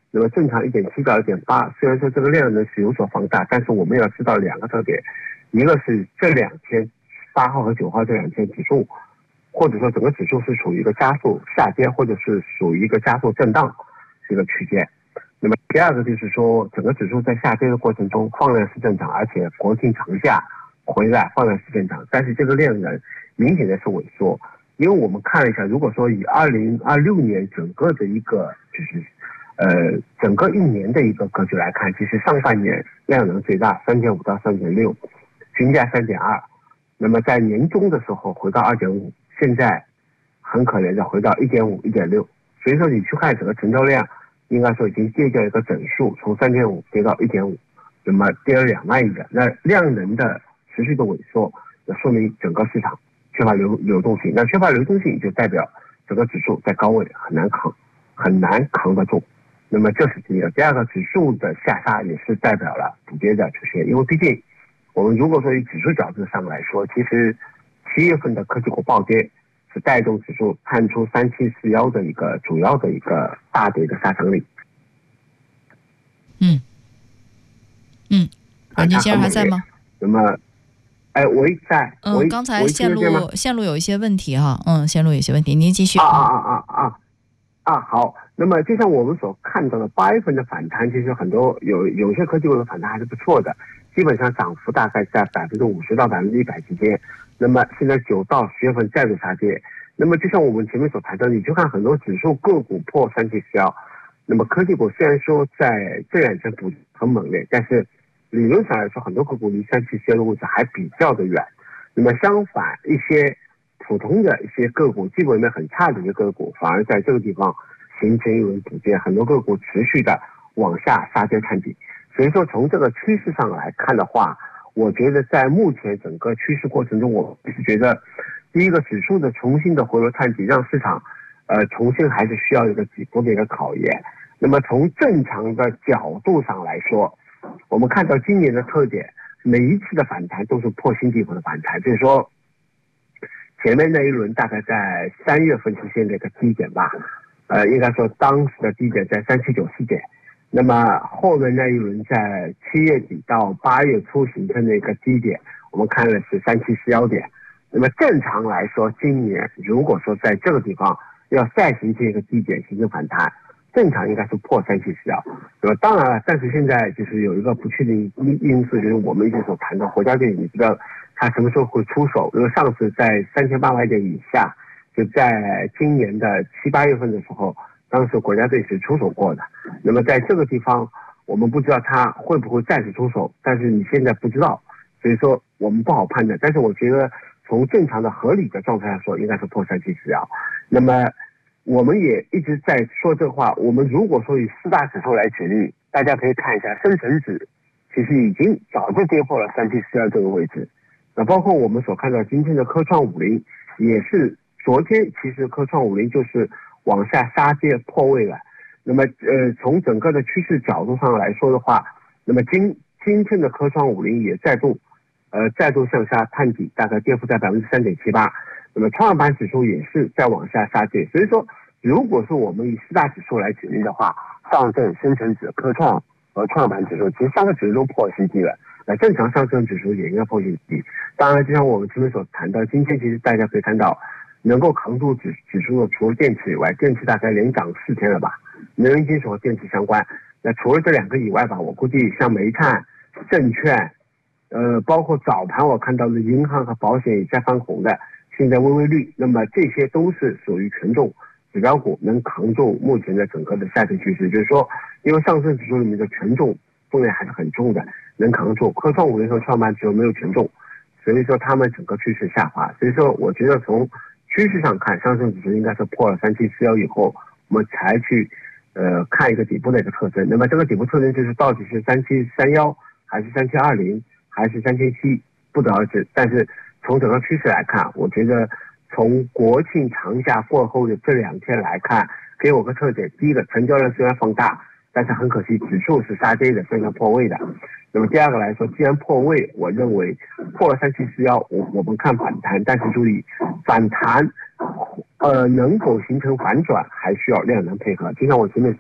那么正常1.7到1.8，虽然说这个量能是有所放大，但是我们要知道两个特点，一个是这2天8号和9号这2天指数，或者说整个指数是处于一个加速下跌，或者是属于一个加速震荡这个区间。那么第二个就是说，整个指数在下跌的过程中放量是正常，而且国庆长假回来放量是正常，但是这个量能明显的是萎缩。因为我们看了一下，如果说以2026年整个的一个整个一年的一个格局来看，其实上半年量能最大3.5到3.6，均价3.2，那么在年中的时候回到2.5，现在很可怜的回到1.5、1.6，所以说你去看整个成交量，应该说已经跌掉一个整数，从3.5跌到1.5，那么跌了2万亿的，那量能的持续的萎缩，那说明整个市场缺乏流动性，那缺乏流动性就代表整个指数在高位很难扛得住。那么这是第一个。第二个，指数的下杀也是代表了补跌的出现，因为毕竟我们如果说以指数角度上来说，其实7月份的科技股暴跌是带动指数探出3741的一个主要的一个大的一个杀伤力。 你先生还在吗？ 那么我在。 刚才线路有一些问题哈，线路有一些问题，您继续。 好，那么就像我们所看到的8月份的反弹，其实很多有些科技股的反弹还是不错的，基本上涨幅大概在50%到100%之间。那么现在9到10月份再度杀跌，那么就像我们前面所谈到，你去看很多指数个股破3741，那么科技股虽然说在这2天补很猛烈，但是理论上来说，很多个股离3741的位置还比较的远。那么相反，一些普通的一些个股，基本面很差的一些个股，反而在这个地方形成一轮补跌，很多个股持续的往下杀跌探底。所以说从这个趋势上来看的话，我觉得在目前整个趋势过程中，我是觉得第一个指数的重新的回落探底，让市场重新还是需要一个底部的一个考验。那么从正常的角度上来说，我们看到今年的特点，每一次的反弹都是破新低后的反弹，就是说前面那一轮大概在3月份出现的一个低点吧，应该说当时的低点在3794点，那么后面那一轮在7月底到8月初形成的一个低点，我们看的是3741点。那么正常来说，今年如果说在这个地方要再形成一个低点形成反弹，正常应该是破3741。那么当然了，但是现在就是有一个不确定因素，就是我们一直所谈的国家队，你不知道它什么时候会出手。因为上次在3800点以下，就在今年的7、8月份的时候，当时国家队是出手过的。那么在这个地方，我们不知道它会不会再次出手，但是你现在不知道，所以说我们不好判断。但是我觉得从正常的合理的状态来说，应该是破3741。那么我们也一直在说这话，我们如果说以4大指数来举例，大家可以看一下深成指其实已经早就跌破了3741这个位置。那包括我们所看到今天的科创50也是，昨天其实科创50就是往下杀跌破位了。那么从整个的趋势角度上来说的话，那么今天的科创50也再度向下探底，大概跌幅在3.78%。那么创业板指数也是在往下杀跌。所以说如果是我们以4大指数来举例的话，上证、深成指、科创和创业板指数其实3个指数都破新低了，正常上证指数也应该破新低。当然就像我们前面所谈到，今天其实大家可以看到能够扛住指数的除了电池以外，电池大概连涨4天了吧，能源金属和电池相关。那除了这2个以外吧，我估计像煤炭、证券包括早盘我看到的银行和保险也在翻红的，现在微微绿，那么这些都是属于权重指标股，能扛住目前的整个的下跌趋势。就是说因为上证指数里面的权重分量还是很重的，能扛住。科创50和创业板指数没有权重，所以说他们整个趋势下滑。所以说我觉得从趋势上看，上证指数应该是破了3741以后，我们才去看一个底部的一个特征。那么这个底部特征就是到底是3731还是3720还是3700，不得而知。但是从整个趋势来看，我觉得从国庆长假过后的这2天来看，给我个特点：第一个，成交量虽然放大，但是很可惜指数是杀跌的，向下破位的。那么第二个来说，既然破位，我认为破了3741，我们看反弹，但是注意反弹能否形成反转，还需要量能配合。就像我前面所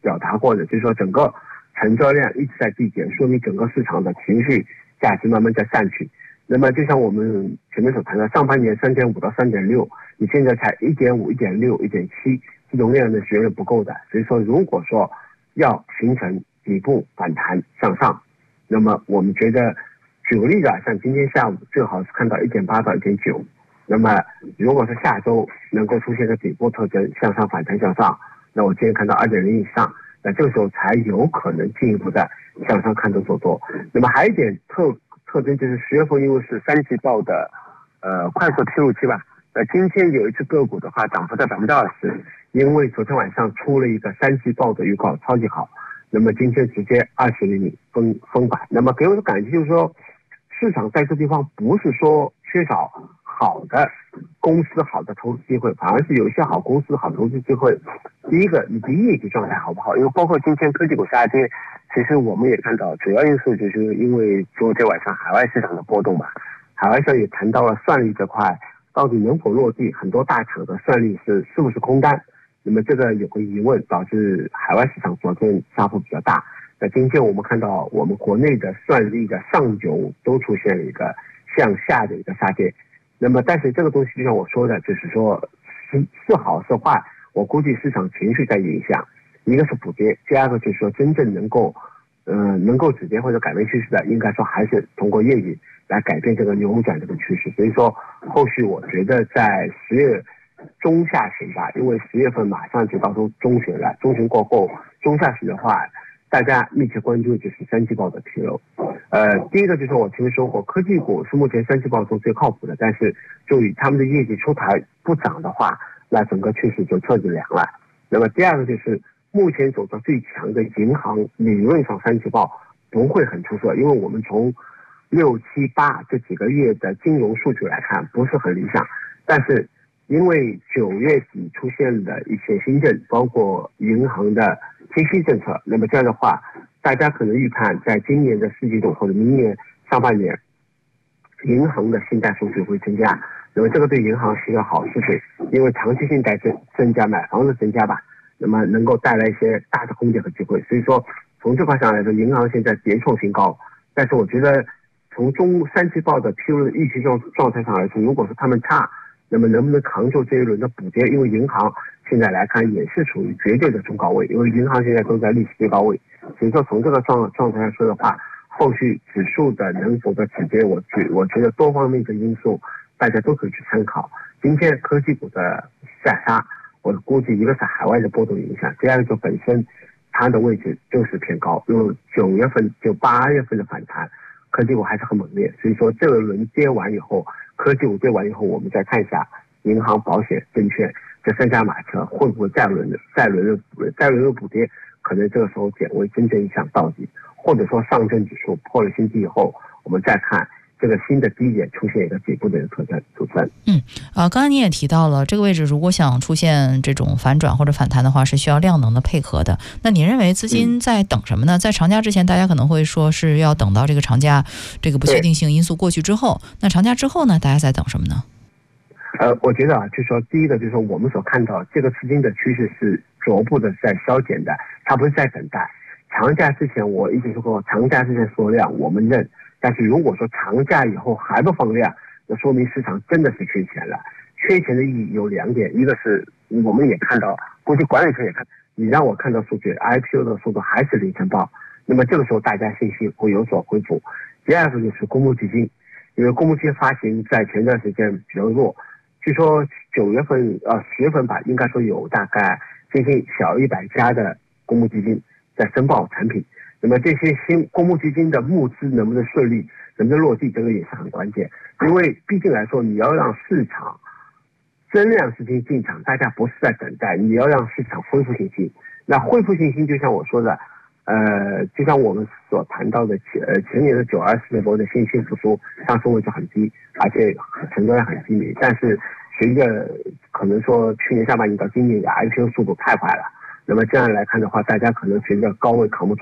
表达过的，就是说整个成交量一直在递减，说明整个市场的情绪价值慢慢在散去。那么就像我们前面所谈的，上半年3.5到3.6，你现在才1.5、1.6、1.7，这种量呢是远远不够的。所以说，如果说要形成底部反弹向上，那么我们觉得，举个例子啊，像今天下午最好是看到1.8到1.9。那么如果是下周能够出现个底部特征向上反弹向上，那我今天看到2.0以上，那这个时候才有可能进一步的向上看多做多。那么还有一点特征就是10月份因为是三季报的快速披露期吧，今天有一只个股的话涨幅在20%，因为昨天晚上出了一个三季报的预告超级好，那么今天直接20厘米封板。那么给我的感觉就是说，市场在这地方不是说缺少好的公司、好的投资机会，反而是有一些好公司、好投资机会。第一个，你的业绩状态好不好？因为包括今天科技股下跌，其实我们也看到，主要因素就是因为昨天晚上海外市场的波动嘛。海外上也谈到了算力这块到底能否落地，很多大厂的算力是不是空单？那么这个有个疑问，导致海外市场昨天下幅比较大。那今天我们看到我们国内的算力的上游都出现了一个向下的一个下跌。那么但是这个东西就像我说的，就是说是好是坏，我估计市场情绪在影响。一个是补跌，第二个就是说真正能够止跌或者改变趋势的，应该说还是通过业绩来改变这个扭转这个趋势。所以说后续我觉得在10月中下旬吧，因为10月份马上就到中旬了，中旬过后中下旬的话，大家密切关注就是三季报的披露。第一个就是我前面说过，科技股是目前三季报中最靠谱的，但是就以他们的业绩出台不涨的话，那整个趋势就彻底凉了。那么第二个就是目前走到最强的银行，理论上三季报不会很出色，因为我们从6、7、8这几个月的金融数据来看不是很理想，但是因为9月底出现的一些新政，包括银行的贴息政策，那么这样的话，大家可能预判在今年的4季度或者明年上半年，银行的信贷数据会增加，那么这个对银行是一个好事情，因为长期信贷增加，买房子增加吧，那么能够带来一些大的空间和机会。所以说从这块上来说，银行现在别创新高，但是我觉得从三季报的披露的预期状态上来说，如果是他们差，那么能不能扛住这一轮的补跌？因为银行现在来看也是处于绝对的中高位，因为银行现在都在历史最高位。所以说从这个状态来说的话，后续指数的能否的止跌，我觉得多方面的因素大家都可以去参考。今天科技股的下杀，我估计一个是海外的波动影响，第二个就本身它的位置就是偏高，因为9月份就8月份的反弹，科技股还是很猛烈。所以说这个轮跌完以后，科技股跌完以后，我们再看一下银行、保险、证券这三驾马车会不会再轮的补跌，可能这个时候点位真正影响到底，或者说上证指数破了新低以后，我们再看这个新的低点出现一个底部的特征组成。 刚才你也提到了这个位置，如果想出现这种反转或者反弹的话，是需要量能的配合的。那你认为资金在等什么呢？在长假之前，大家可能会说是要等到这个长假这个不确定性因素过去之后，那长假之后呢，大家在等什么呢？ 我觉得就是说，第一个就是说我们所看到这个资金的趋势是逐步的在消减的，它不是在等待。长假之前我一直说过，长假之前缩量我们认，但是如果说长假以后还不放量，那说明市场真的是缺钱了。缺钱的意义有2点，一个是我们也看到，估计管理层也看，你让我看到数据 IPO 的速度还是0成报，那么这个时候大家信心会有所恢复。第二个就是公募基金，因为公募基金发行在前段时间比较弱，据说10月份吧，应该说有大概接近小100家的公募基金在申报产品。那么这些新公募基金的募资能不能顺利，能不能落地，这个也是很关键。因为毕竟来说，你要让市场增量资金进场，大家不是在等待，你要让市场恢复信心。那恢复信心，就像我说的，就像我们所谈到的，前年的924波的信心复苏，上升位置很低，而且成交量很低迷。但是随着可能说去年下半年到今年的 IPO 速度太快了，那么这样来看的话，大家可能随着高位扛不住，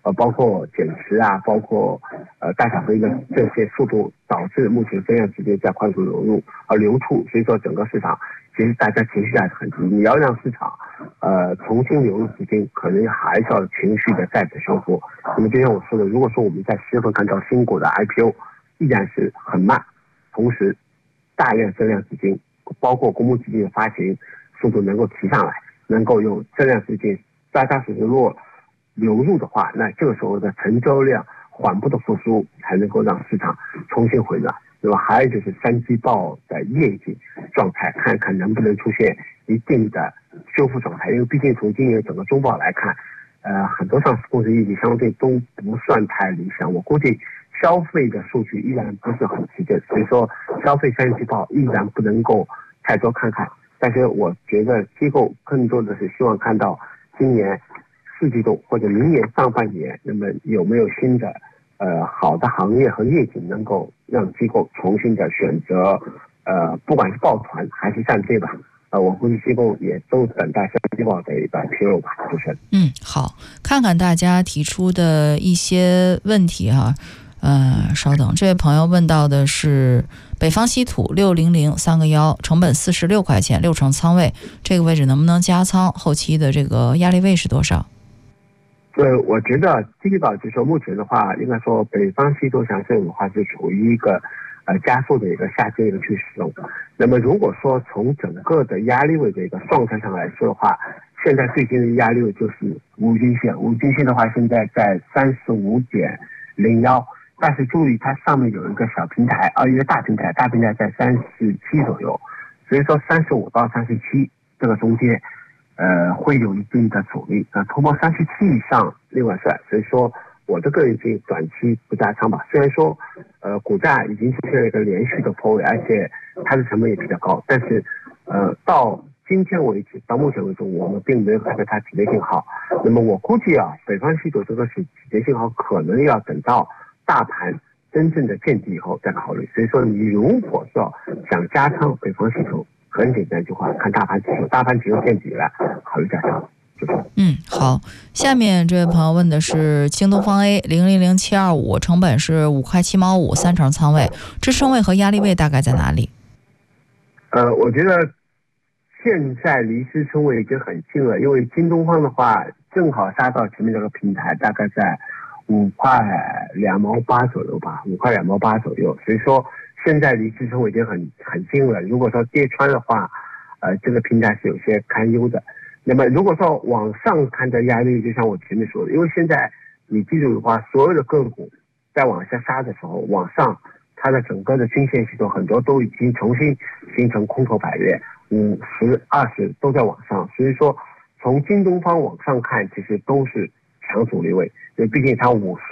包括减持啊，包括大小非的这些速度，导致目前增量资金在快速流出，所以说整个市场其实大家情绪还是很低。你要让市场重新流入资金，可能还是要情绪的再次修复。那么就像我说的，如果说我们在10月份看到新股的 IPO 依然是很慢，同时大量增量资金，包括公募基金的发行速度能够提上来，能够有增量资金扎扎实实流入的话，那这个时候的成交量缓步的复苏才能够让市场重新回暖。那么还有就是三季报的业绩状态，看看能不能出现一定的修复状态。因为毕竟从今年整个中报来看，很多上市公司业绩相对都不算太理想。我估计消费的数据依然不是很齐整，所以说消费三季报依然不能够太多看看。但是我觉得机构更多的是希望看到今年4季度或者明年上半年，那么有没有新的好的行业和业绩能够让机构重新的选择不管是抱团还是站队吧。我估计机构也都等待三季报的一个披露吧，主持人。 好，看看大家提出的一些问题哈。稍等，这位朋友问到的是北方稀土6003个1，成本46块钱，6成仓位，这个位置能不能加仓？后期的这个压力位是多少？ 对，我觉得第一个就是说，目前的话，应该说北方稀土这种的话是处于一个加速的一个下跌的趋势中。那么如果说从整个的压力位的一个状态上来说的话，现在最近的压力位就是五均线，五均线的话现在在35.01。但是注意，它上面有一个小平台一个大平台在37左右，所以说35到37这个中间，会有一定的阻力。突破37以上另外算。所以说，我的个人建议短期不加仓吧。虽然说，股价已经出现了一个连续的破位，而且它的成本也比较高，但是，到今天为止，到目前为止，我们并没有看到它止跌信号。那么我估计北方稀土这个是止跌信号，可能要等到大盘真正的见底以后再考虑。所以说，你如果说想加仓北方稀土，很简单一句话，看大盘指数，大盘指数见底了，考虑加仓。 好，下面这位朋友问的是京东方 A 000725，成本是5块7毛5，3成仓位，支撑位和压力位大概在哪里？ 我觉得现在离支撑位已经很近了，因为京东方的话正好杀到前面这个平台，大概在5块2毛8左右吧，5块2毛8左右。所以说现在离支撑位已经很近了。如果说跌穿的话，这个平台是有些堪忧的。那么如果说往上看的压力，就像我前面说的，因为现在你记住的话，所有的个股在往下杀的时候，往上它的整个的均线系统很多都已经重新形成空头百月，50、20都在往上。所以说从京东方往上看，其实都是强阻力位，因为毕竟它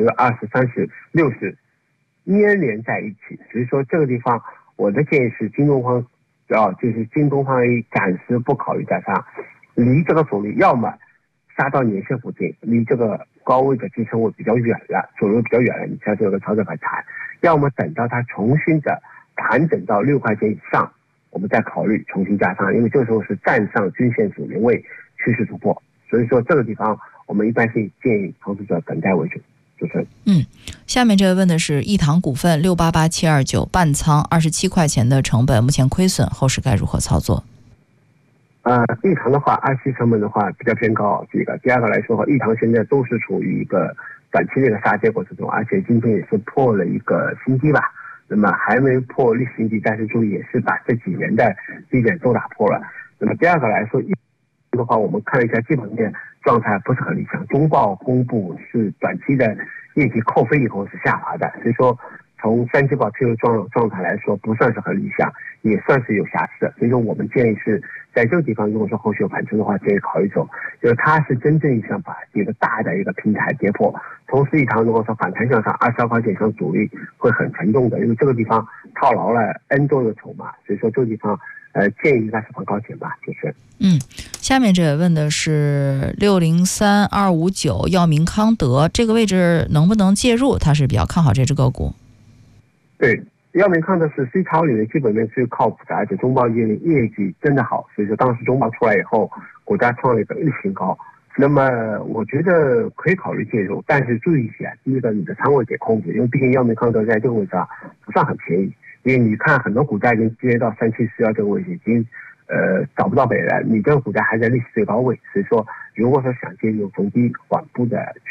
50、20、30、60粘连在一起。所以说这个地方我的建议是京东方就是京东方 A 暂时不考虑加仓，离这个阻力要么杀到年线附近，离这个高位的支撑位比较远了，左右比较远了，你才做个操作反弹；要么等到它重新的盘整到6块钱以上，我们再考虑重新加仓，因为这时候是站上均线阻力位，趋势突破。所以说这个地方我们一般是建议投资者等待为主。 下面这位问的是益堂股份688729，半仓27块钱的成本，目前亏损，后市该如何操作？ 益堂的话，27成本的话比较偏高，这个。第二个来说的话，益堂现在都是处于一个短期的一个杀跌过程中，而且今天也是破了一个新低吧。那么还没破历史新低，但是注意也是把这几年的低点都打破了。那么第二个来说，的话，我们看了一下基本面状态不是很理想，中报公布是短期的业绩扣分以后是下滑的，所以说从三季报披露状态来说不算是很理想，也算是有瑕疵的。所以说我们建议是在这个地方，如果说后续有反弹的话，建议考虑走，就是它是真正意义上把一个大的一个平台跌破。同时，益堂如果说反弹向上，22块钱以上阻力会很沉重的，因为这个地方套牢了 N 多的筹码，所以说这个地方建议应该是放高点吧，就是。 下面这问的是603259药明康德，这个位置能不能介入？他是比较看好这只个股。 对，药明康德是 C 超里的基本面最靠谱的，而且中报业绩真的好，所以说当时中报出来以后，股价创了一个日新高。 那么我觉得可以考虑介入，但是注意一下，第一个你的仓位得控制，因为毕竟药明康德在这个位置不算很便宜，因为你看很多股价已经跌到3741这个位置，已经找不到北了，你这个股价还在历史最高位，所以说如果说想介入，逢低缓步的